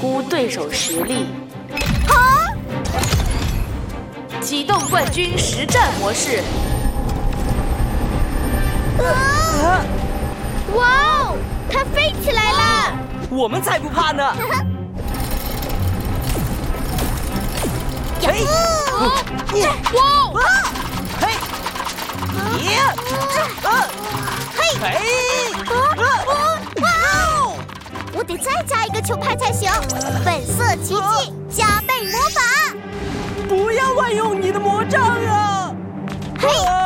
估对手实力。 啊！ 启动冠军实战模式。 哇哦，它飞起来了！ 我们才不怕呢！嘿！ 哇！ 嘿！耶！嘿！ 我得再加一个球拍才行。粉色奇迹加倍魔法！ 不要乱用你的魔杖啊！ 嘿！